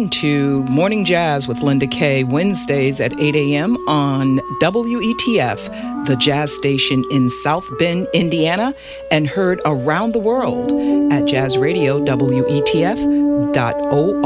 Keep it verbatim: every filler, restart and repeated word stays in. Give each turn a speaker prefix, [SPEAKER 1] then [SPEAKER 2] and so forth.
[SPEAKER 1] into Morning Jazz with Linda Kay, Wednesdays at eight a.m. on W E T F, the jazz station in South Bend, Indiana, and heard around the world at jazz radio W E T F dot org.